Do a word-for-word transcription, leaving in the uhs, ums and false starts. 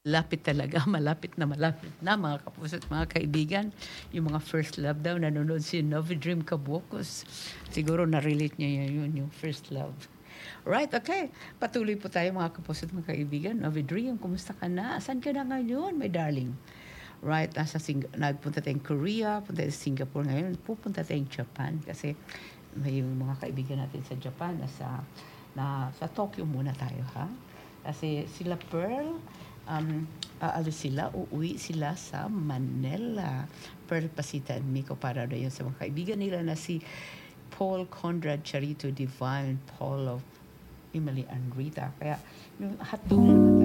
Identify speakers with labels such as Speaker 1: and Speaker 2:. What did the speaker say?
Speaker 1: Lapit talaga, malapit na malapit na mga kapuso at mga kaibigan. Yung mga first love daw, nanonood si Novi Dream Cabocos. Siguro na-relate niya yun, yung first love. Right, okay. Patuloy po tayo mga kapuso at mga kaibigan. Novi Dream, kumusta ka na? Saan ka na ngayon, my darling? Right, nasa Sing- nagpunta tayong Korea, punta tayong Singapore ngayon, pupunta tayong Japan kasi may yung mga kaibigan natin sa Japan nasa na sa Tokyo muna tayo ha. Kasi sila Pearl um aalis sila, uuwi sila sa Manila. Pearl Pasita and Miko para na yun sa mga kaibigan nila na si Paul Conrad Charito Divine, Paul of Emily and Rita. Kaya yung hotdog na naman